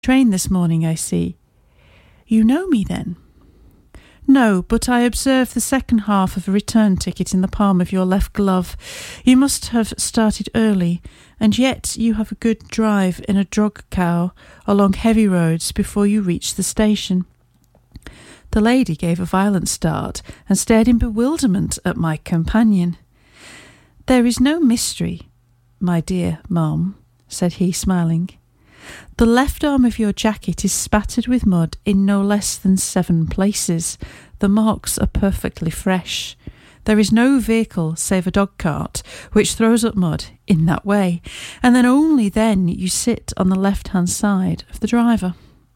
train this morning, I see. You know me, then? No, but I observed the second half of a return ticket in the palm of your left glove. You must have started early, and yet you have a good drive in a drog cow along heavy roads before you reach the station. The lady gave a violent start and stared in bewilderment at my companion. There is no mystery, my dear ma'am, said he, smiling. The left arm of your jacket is spattered with mud in no less than 7 places. The marks are perfectly fresh. There is no vehicle save a dog cart which throws up mud in that way, and then only then you sit on the left-hand side of the driver.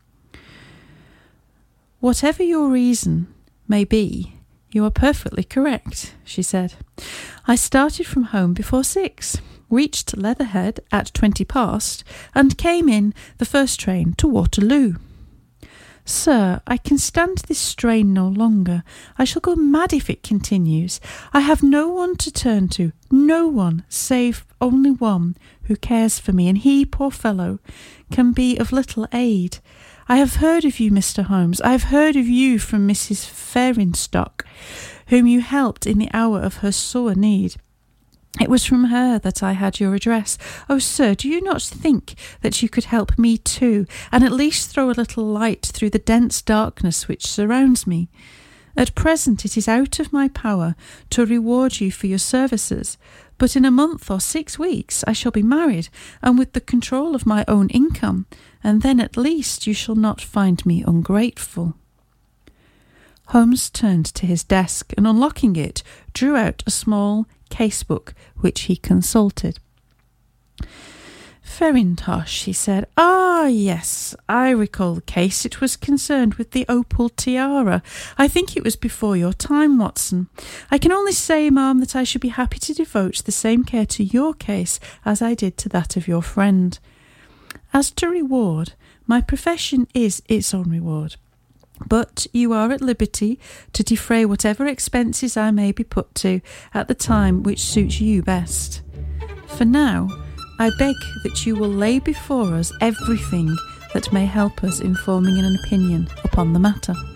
Whatever your reason may be, you are perfectly correct, she said. I started from home before 6. Reached Leatherhead at 20 past, and came in the first train to Waterloo. Sir, I can stand this strain no longer. I shall go mad if it continues. I have no one to turn to, no one, save only one who cares for me, and he, poor fellow, can be of little aid. I have heard of you, Mr. Holmes. I have heard of you from Mrs. Farinstock, whom you helped in the hour of her sore need. It was from her that I had your address. Oh, sir, do you not think that you could help me too, and at least throw a little light through the dense darkness which surrounds me? At present it is out of my power to reward you for your services, but in a month or 6 weeks I shall be married, and with the control of my own income, and then at least you shall not find me ungrateful. Holmes turned to his desk, and unlocking it, drew out a small casebook which he consulted. Farintosh, he said. Ah, yes, I recall the case. It was concerned with the opal tiara. I think it was before your time, Watson. I can only say, ma'am, that I should be happy to devote the same care to your case as I did to that of your friend. As to reward, my profession is its own reward. But you are at liberty to defray whatever expenses I may be put to at the time which suits you best. For now, I beg that you will lay before us everything that may help us in forming an opinion upon the matter.